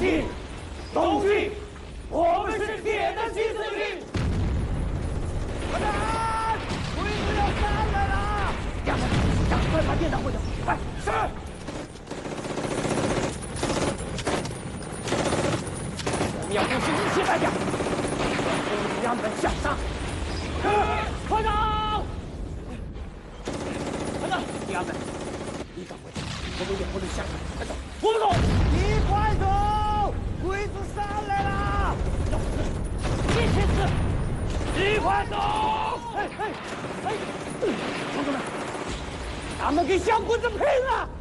进，东进，我们是铁的新司令。快点，鬼子要上来了！赶快把电脑回头，快！是。我们要进行一切代价，让他们向上。团长，团长，弟兄们，你赶快，我们也不能下去。快走，我们走，你快走，鬼子上来了！一起死！你快走！哎，同志们，咱们跟小鬼子拼了！